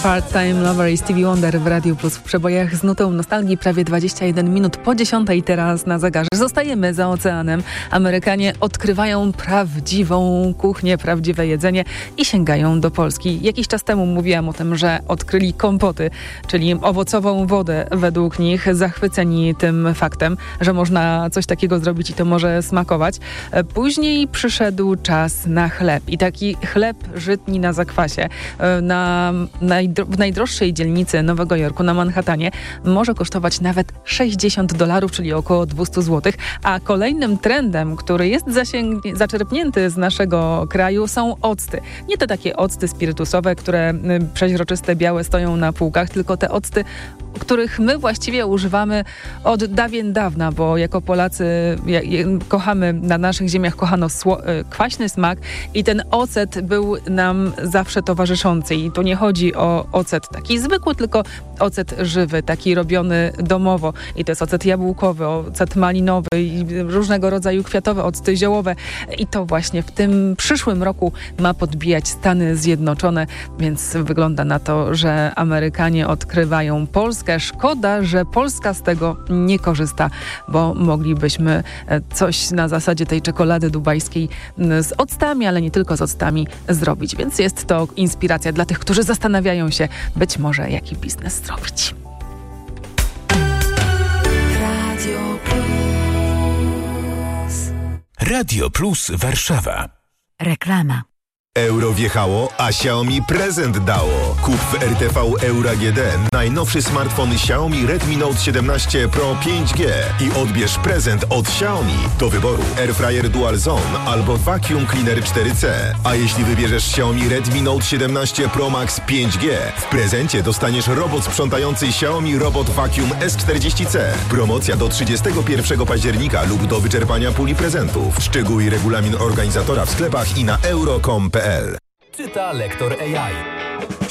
Part-Time Lover i Stevie Wonder w Radiu Plus w przebojach z nutą nostalgii. Prawie 21 minut po 10 teraz na zegarze. Zostajemy za oceanem. Amerykanie odkrywają prawdziwą kuchnię, prawdziwe jedzenie i sięgają do Polski. Jakiś czas temu mówiłam o tym, że odkryli kompoty, czyli owocową wodę według nich, zachwyceni tym faktem, że można coś takiego zrobić i to może smakować. Później przyszedł czas na chleb i taki chleb żytni na zakwasie w najdroższej dzielnicy Nowego Jorku, na Manhattanie, może kosztować nawet $60, czyli około 200 zł. A kolejnym trendem, który jest zaczerpnięty z naszego kraju, są octy. Nie te takie octy spirytusowe, które przeźroczyste, białe stoją na półkach, tylko te octy, których my właściwie używamy od dawien dawna, bo jako Polacy kochamy, na naszych ziemiach kochano kwaśny smak i ten ocet był nam zawsze towarzyszący. I tu nie chodzi o ocet taki zwykły, tylko ocet żywy, taki robiony domowo. I to jest ocet jabłkowy, ocet malinowy i różnego rodzaju kwiatowe, octy ziołowe. I to właśnie w tym przyszłym roku ma podbijać Stany Zjednoczone, więc wygląda na to, że Amerykanie odkrywają Polskę. Szkoda, że Polska z tego nie korzysta, bo moglibyśmy coś na zasadzie tej czekolady dubajskiej z octami, ale nie tylko z octami zrobić. Więc jest to inspiracja dla tych, którzy zastanawiają się być może jaki biznes zrobić. Radio Plus Warszawa. Reklama. Euro wjechało, a Xiaomi prezent dało. Kup w RTV Euro AGD najnowszy smartfon Xiaomi Redmi Note 17 Pro 5G i odbierz prezent od Xiaomi. Do wyboru Airfryer Dual Zone albo Vacuum Cleaner 4C. A jeśli wybierzesz Xiaomi Redmi Note 17 Pro Max 5G, w prezencie dostaniesz robot sprzątający Xiaomi Robot Vacuum S40C. Promocja do 31 października lub do wyczerpania puli prezentów. Szczegóły i regulamin organizatora w sklepach i na euro.com.pl. Czyta lektor AI.